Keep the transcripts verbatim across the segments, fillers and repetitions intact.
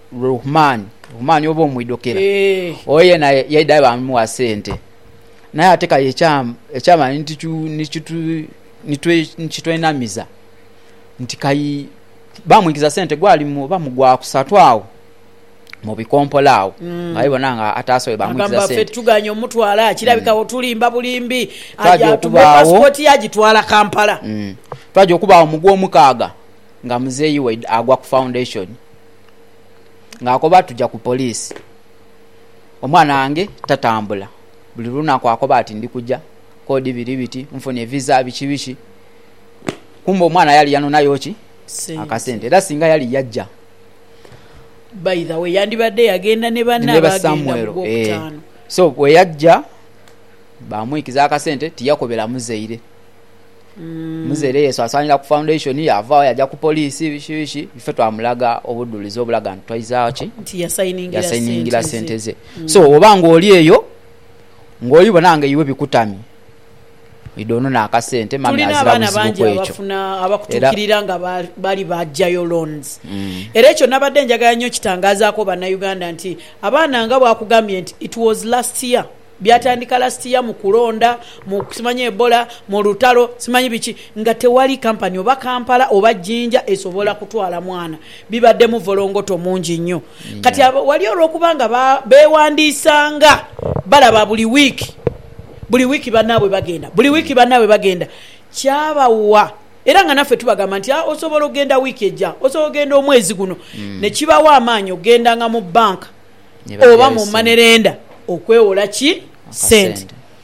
Ruhman Ruhman obo mwidokera eh oye na yaida bamuwa sente naye ateka yechama echama ntichu nichitu nitwe nchitwe namiza ntikai bamwikiza sente gwali mu bamugwa kusatwawo mu bikompolawo mm. ngayibona nga ataso bamwikiza sente agamba fetuganya omutwala akirabika mm. otulimba bulimbi aja tuba passport yagitwala Kampala mm. twaje okuba omugwo mukaga nga muzeyi we agwa ku foundation ngakoba tujja ku police omwana wange tatambula buli luna kwakoba ati ndi kujja kodi biri biti mfone visa bichibishi kumbe omwana yali yano nayo ki akasente era singa yali yajja by the way yandibadde yagenda ne banna bagenda mu eh. So we yajja bamwikiza akasente tiyakobera muzeire mm. muzeire yeso asanira ku foundation yava yajja ku police bishibishi ife twamulaga obudulizo obulaga ntwaiza ki nti yasayiningira yasayiningira sente ze mm. So obanga oli eyo ngoli bonanga iwe bikutami idono na akasente mami azira muzibu kwecho abafuna abakutukirira nga bali bajjayo loans mm. Era ekyo nabadde njagala nnyo kitangazaako bana Uganda nti abaana nga bwakugambye nti it was last year byatandika last year mu kulonda mu kusimanya Ebola mu lutalo simanyi biki nga tewali company oba Kampala oba Jinja esobola kutwala mwana bibadde mu volongoto mungi nnyo yeah. Kati wali olwokubanga bewandiisanga balaba buli week buli wiki banaabwe bagenda buli wiki banaabwe bagenda kyabawa era nga naffe tubagamba nti osobola ogenda wiki ejja osobola ogenda omwezi guno mm. Ne kibawa amaanyi ogenda nga mu banka oba mu manerenda okwewola ki sente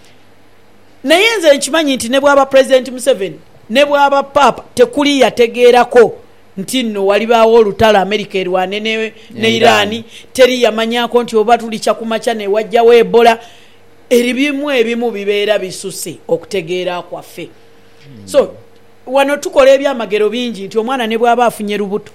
naye nze nkimanyi nti ne bwaba President Museveni ne bwaba Papa tekuli yategeerako nti nno walibaawo olutalo America erwane ne, ne Irani teri yamanyako nti oba tuli kyakumacha ne wajjawo Ebola eribimu ebimu bibeera bisuse okutegeera kwaffe mm. So wano tukola ebyamagero bingi nti omwana ne bwaba afunye rubuto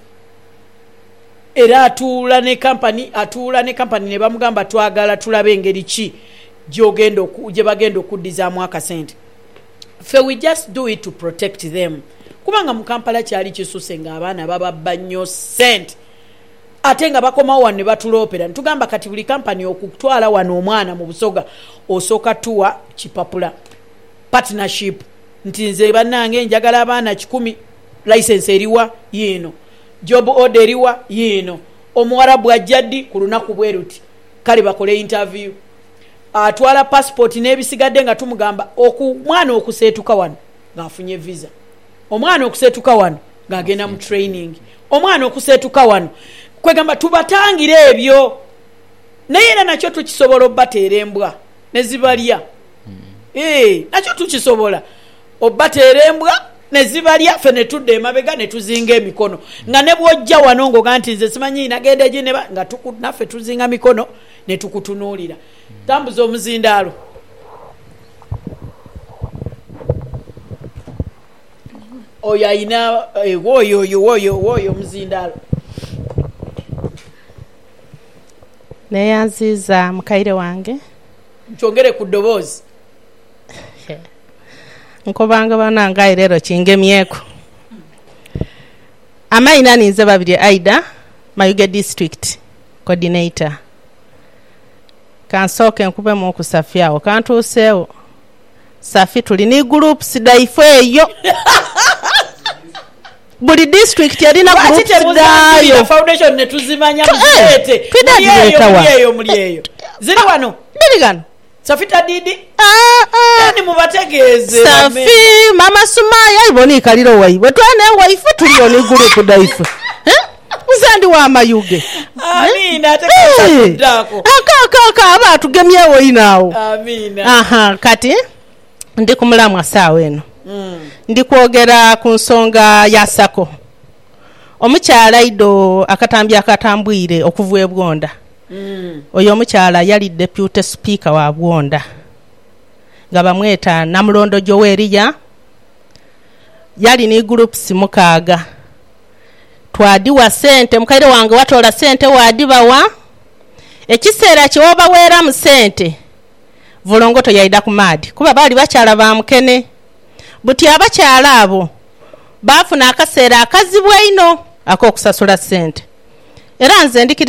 era atuula ne company atuula ne company ne bamugamba twagala tulabe engeri ki gyogenda gye bagenda okuddizaamu akasente fe we just do it to protect them kubanga mu Kampala kyali kisuse ng'abaana bababba nnyo sente ate nga bakomawo wano ne batuloopera ntugamba kati buli company okutwala wano omwana mu Busoga osooka tuwa kipapula partnership nti nze bannange njagala abaana kikumi license eriwa yino job order eriwa yino omuwarabu ajjaddi ku lunaku bweruti kale bakole interview atwala passport n'ebisigadde nga tumugamba okumwana okuseetuka wano ng'afunye visa omwana okuseetuka wano ng'agenda mu training omwana okuseetuka wano kwegamba tubatangire ebyo naye era nakyo tukisobola obbateera embwa ne zibalya mm. eh nakyo tukisobola obbateera embwa ne zibalya ffe ne tudde emabega ne tuzinga emikono nga ne bwojja wano ngoga nti nze simanyi nagenda gye ne nga naffe tuzinga mikono ne tukutunuulira mm. Tambuza omuzindaalo oyo ayina woyo oyo woyo woyo omuzindaalo neyanziza mukaire wange nkyongere ku ddoboozi nkobanga bananga erero kingemyeko amaina ninze babiri Aida Mayuge district coordinator kansoke nkube mu kusafyawo kantuseewo safi tuli ni groups daifeyo buli district yalina groups dayo foundation ne tuzimanya muzete twidadileta muliyeyo muliyeyo ziri wano biligano safita didi ah ah yani mubategeze safi mama Sumaya iboni kaliro wayiwe twane waifu tuliyo ni group daifu eh uzandi wa Mayuge amina atakadako aka aka aka abantu gemyewo inawo amina aha kati ndi kumulamwa sawa eno mm. Ndi kwogera ku nsonga ya Sako omukyala Ido akatambya akatambwire okuvuye Bwonda mm. Oyo omukyala yali deputy speaker wa Bwonda nga bamweta Namulondo Joweria yali ni groups mukaaga twadiwa sente mukaire wange watola sente wadibawa ekiseera kyoba wera mu sente volongoto yaida ku madi kuba bali bakyala ba mukene buti abakyala abo bafuna akaseera akazibwa ino akokusasula sente era nze ndikira